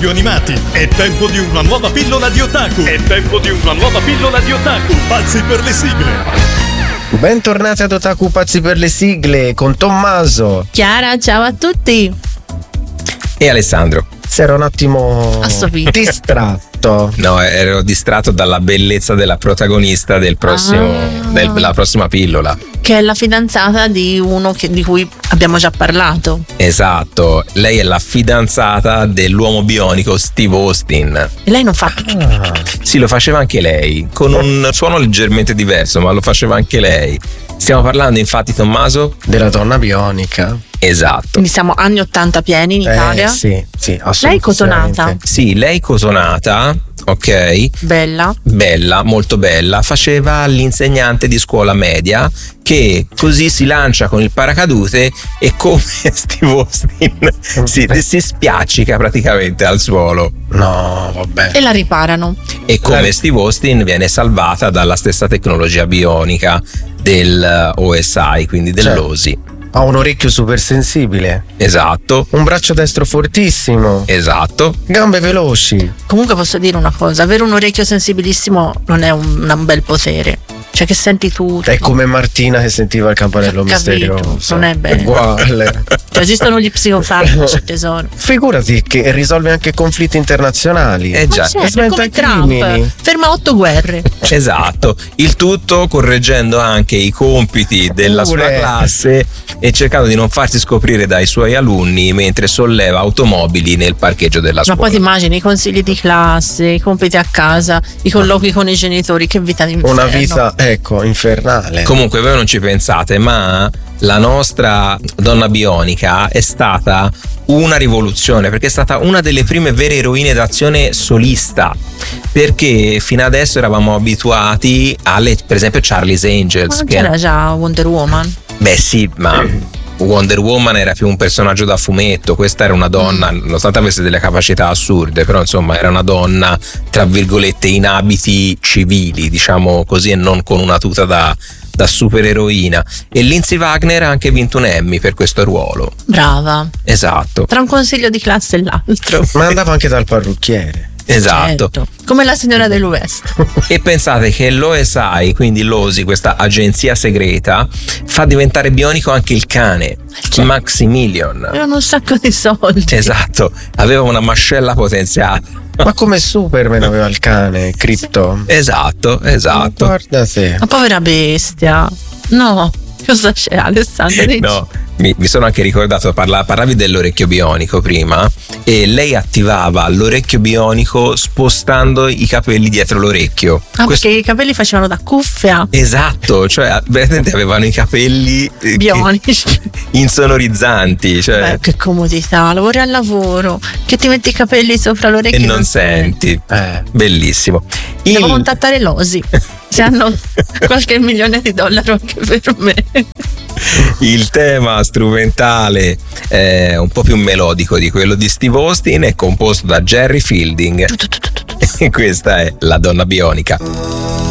cartoni animati. È tempo di una nuova pillola di otaku. Pazzi per le sigle. Bentornati ad Otaku Pazzi per le sigle con Tommaso, Chiara, ciao a tutti. E Alessandro. si era un attimo distratto. No, ero distratto dalla bellezza della protagonista della prossima pillola. Che è la fidanzata di uno di cui abbiamo già parlato. Esatto, lei è la fidanzata dell'uomo bionico Steve Austin. E lei non fa. Sì, lo faceva anche lei, con un suono leggermente diverso, ma lo faceva anche lei. Stiamo parlando infatti, Tommaso, Della donna bionica. esatto. Quindi siamo anni 80 pieni in Italia. Sì, assolutamente. Lei cotonata. Sì, lei cotonata, ok. Bella. Molto bella. Faceva l'insegnante di scuola media che così si lancia con il paracadute e come Steve Austin si spiaccica praticamente al suolo. No, vabbè. E la riparano. E come Steve Austin viene salvata dalla stessa tecnologia bionica del OSI, quindi dell'OSI. Ha un orecchio super sensibile, Esatto, un braccio destro fortissimo, esatto. gambe veloci. Comunque posso dire una cosa: avere un orecchio sensibilissimo non è un bel potere. Cioè che senti tutto. È come Martina che sentiva il campanello Ho capito, misterioso. non è bello. Uguale. Cioè, esistono gli psicofarmaci, tesoro. Figurati che risolve anche conflitti internazionali. Già, Certo, smenta come i Trump crimini. ferma 8 guerre. esatto. Il tutto correggendo anche i compiti della sua Pure. classe e cercando di non farsi scoprire dai suoi alunni mentre solleva automobili nel parcheggio della Ma scuola. poi ti immagini i consigli di classe, i compiti a casa, i colloqui con i genitori, che vita di inferno. Una vita, infernale. Comunque voi non ci pensate, ma la nostra donna bionica è stata una rivoluzione, perché è stata una delle prime vere eroine d'azione solista, perché fino adesso eravamo abituati alle, per esempio, Charlie's Angels. Ma non c'era già Wonder Woman? Beh sì, ma Wonder Woman era più un personaggio da fumetto, questa era una donna, nonostante avesse delle capacità assurde, però insomma era una donna tra virgolette in abiti civili, diciamo così, e non con una tuta da supereroina. E Lindsay Wagner ha anche vinto un Emmy per questo ruolo. Brava. Esatto, Tra un consiglio di classe e l'altro. Ma andava anche dal parrucchiere. esatto. Certo. Come la signora dell'Ouest. E pensate che l'OSI, quindi l'OSI, questa agenzia segreta, fa diventare bionico anche il cane, Maximilian. Avevano un sacco di soldi. Esatto, aveva una mascella potenziata. Ma come Superman aveva il cane, Crypto. Esatto. Guarda te. Ma povera bestia. No. Cosa c'è, Alessandro? Dici? No, mi sono anche ricordato, parlavi dell'orecchio bionico prima, e lei attivava l'orecchio bionico spostando i capelli dietro l'orecchio. Perché i capelli facevano da cuffia. Esatto, cioè veramente avevano i capelli Bionici. insonorizzanti, cioè, Beh, che comodità, lavori al lavoro, che ti metti i capelli sopra l'orecchio e non senti. Bellissimo. Devo contattare l'Osi se hanno qualche milione di dollari anche per me. Il tema strumentale è un po' più melodico di quello di Steve Austin, è composto da Jerry Fielding e questa è la donna bionica.